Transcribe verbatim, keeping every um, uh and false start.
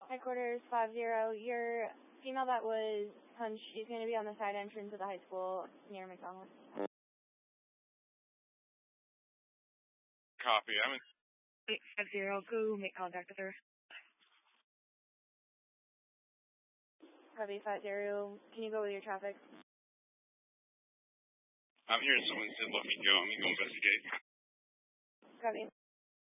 Headquarters five zero. Your female that was punched, she's going to be on the side entrance of the high school near McDonald's. Copy. I'm in. eight five zero. Go make contact with her. Copy five zero. Can you go with your traffic? I'm here. Someone said let me go. I'm going to go investigate. Copy.